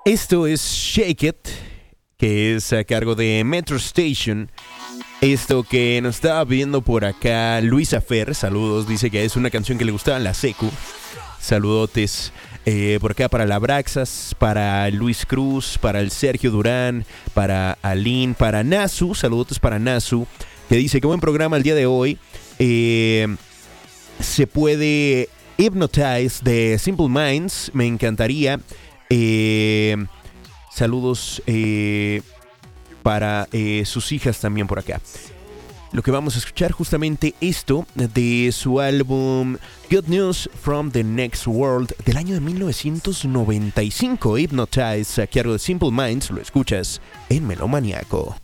Esto es Shake It, que es a cargo de Metro Station. Esto que nos estaba viendo por acá Luisa Fer, saludos, dice que es una canción que le gustaba en la secu. Saludotes por acá para la Braxas, para Luis Cruz, para el Sergio Durán, para Aline, para Nasu, saludotes para Nasu, que dice que buen programa el día de hoy. Se puede Hypnotize de Simple Minds, me encantaría. Saludos para sus hijas también por acá. Lo que vamos a escuchar justamente esto de su álbum Good News from the Next World del año de 1995, Hypnotize, a cargo de Simple Minds, lo escuchas en Melomaniaco.